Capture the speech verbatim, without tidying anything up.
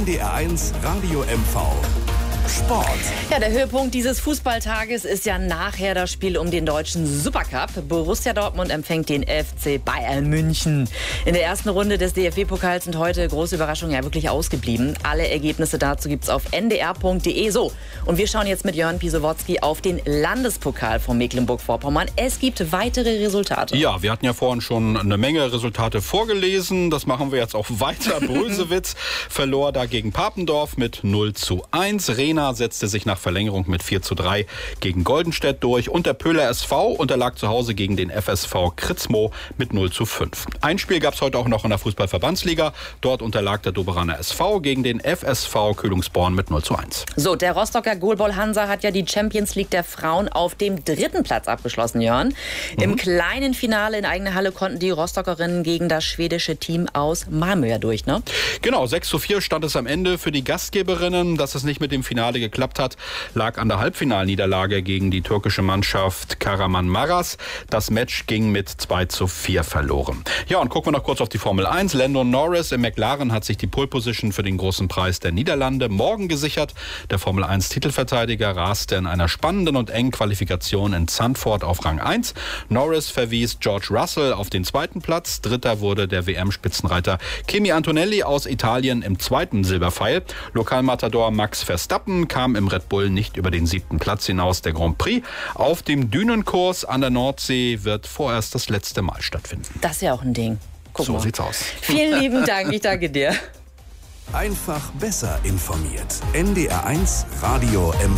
N D R eins Radio M V. Sport. Ja, der Höhepunkt dieses Fußballtages ist ja nachher das Spiel um den deutschen Supercup. Borussia Dortmund empfängt den F C Bayern München. In der ersten Runde des D F B-Pokals sind heute große Überraschungen ja wirklich ausgeblieben. Alle Ergebnisse dazu gibt's auf n d r punkt d e. So, und wir schauen jetzt mit Jörn Pisowotzki auf den Landespokal von Mecklenburg-Vorpommern. Es gibt weitere Resultate. Ja, wir hatten ja vorhin schon eine Menge Resultate vorgelesen. Das machen wir jetzt auch weiter. Brösewitz verlor da gegen Papendorf mit null zu eins. Rehna setzte sich nach Verlängerung mit vier zu drei gegen Goldenstedt durch. Und der Pöhler S V unterlag zu Hause gegen den F S V Kritzmo mit null zu fünf. Ein Spiel gab es heute auch noch in der Fußballverbandsliga. Dort unterlag der Doberaner S V gegen den F S V Kühlungsborn mit null zu eins. So, der Rostocker Goalball Hansa hat ja die Champions League der Frauen auf dem dritten Platz abgeschlossen, Jörn. Mhm. Im kleinen Finale in eigener Halle konnten die Rostockerinnen gegen das schwedische Team aus Malmö ja durch, ne? Genau, sechs zu vier stand es am Ende für die Gastgeberinnen. Dass es nicht mit dem Finale geklappt hat, lag an der Halbfinalniederlage gegen die türkische Mannschaft Kahramanmaraş. Das Match ging mit zwei zu vier verloren. Ja, und gucken wir noch kurz auf die Formel eins. Lando Norris im McLaren hat sich die Pole Position für den großen Preis der Niederlande morgen gesichert. Der Formel eins Titelverteidiger raste in einer spannenden und engen Qualifikation in Zandvoort auf Rang eins. Norris verwies George Russell auf den zweiten Platz. Dritter wurde der W M-Spitzenreiter Kimi Antonelli aus Italien im zweiten Silberpfeil. Lokalmatador Max Verstappen kam im Red Bull nicht über den siebten Platz hinaus. Der Grand Prix auf dem Dünenkurs an der Nordsee wird vorerst das letzte Mal stattfinden. Das ist ja auch ein Ding. Guck so mal. sieht's aus. Vielen lieben Dank, ich danke dir. Einfach besser informiert. N D R eins Radio M V.